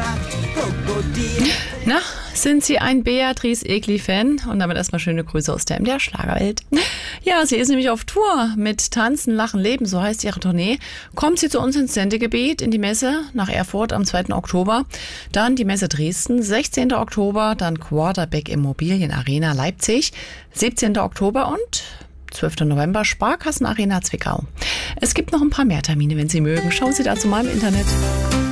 Na, sind Sie ein Beatrice Egli-Fan? Und damit erstmal schöne Grüße aus der MDR Schlagerwelt. Ja, sie ist nämlich auf Tour mit Tanzen, Lachen, Leben, so heißt ihre Tournee. Kommt sie zu uns ins Sendegebiet in die Messe nach Erfurt am 2. Oktober. Dann die Messe Dresden, 16. Oktober, dann Quarterback Immobilien Arena Leipzig, 17. Oktober und 12. November Sparkassenarena Zwickau. Es gibt noch ein paar mehr Termine, wenn Sie mögen. Schauen Sie dazu mal im Internet.